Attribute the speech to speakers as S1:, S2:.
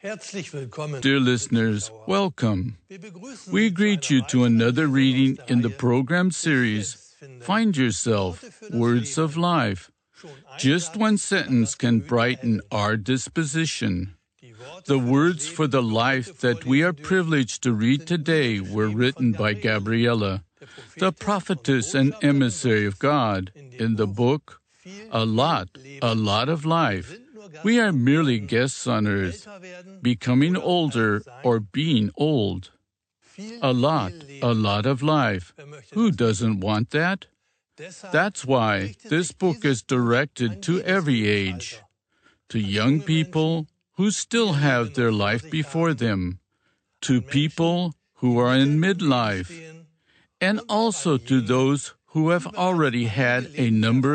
S1: Dear listeners, welcome. We greet you to another reading in the program series, Find Yourself, Words of Life. Just one sentence can brighten our disposition. The words for the life that we are privileged to read today were written by Gabriella, the prophetess and emissary of God, in the book, A Lot of Life. We are merely guests on earth, becoming older or being old. A lot of life. Who doesn't want that? That's why this book is directed to every age, to young people who still have their life before them, to people who are in midlife, and also to those who have already had a number